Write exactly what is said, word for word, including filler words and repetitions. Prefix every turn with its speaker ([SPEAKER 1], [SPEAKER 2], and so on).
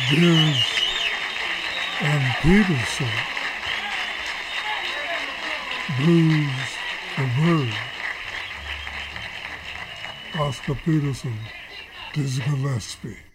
[SPEAKER 1] Gibbs and Peterson. Blues for Bird. Oscar Peterson, Dizzy Gillespie.